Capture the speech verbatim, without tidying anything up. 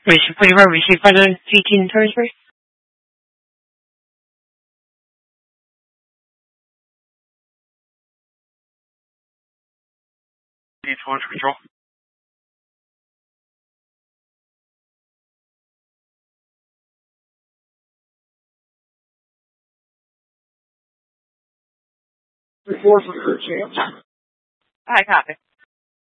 Mission forty-four, receive fund on eighteen Torresburg. Need one for control. Four for chance. I copy.